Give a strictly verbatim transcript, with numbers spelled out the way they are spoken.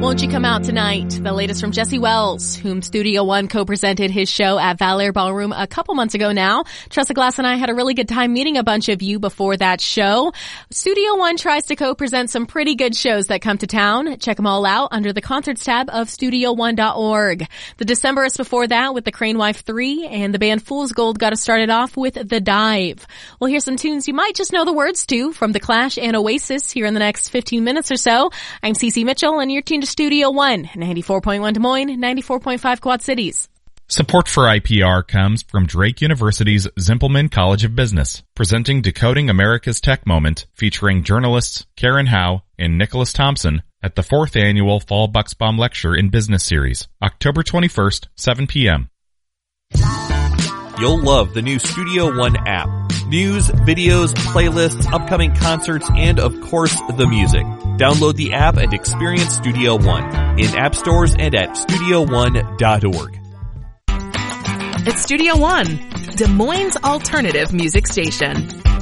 Won't You Come Out Tonight? The latest from Jesse Wells, whom Studio One co-presented his show at Valor Ballroom a couple months ago now. Tressa Glass and I had a really good time meeting a bunch of you before that show. Studio One tries to co-present some pretty good shows that come to town. Check them all out under the concerts tab of studio one dot org. The Decemberists before that with the Crane Wife three, and the band Fool's Gold got us started off with The Dive. We'll hear some tunes you might just know the words to from The Clash and Oasis here in the next fifteen minutes or so. I'm Cece Mitchell, and you're tuned to Studio One, ninety-four point one Des Moines, ninety-four point five Quad Cities. Support for I P R comes from Drake University's Zimpelman College of Business, presenting Decoding America's Tech Moment, featuring journalists Karen Howe and Nicholas Thompson at the fourth annual Fall Bucksbaum Lecture in Business Series, October twenty-first, seven p.m. You'll love the new Studio One app. News, videos, playlists, upcoming concerts, and of course, the music. Download the app and experience Studio One in app stores and at studio one dot org. It's Studio One, Des Moines' alternative music station.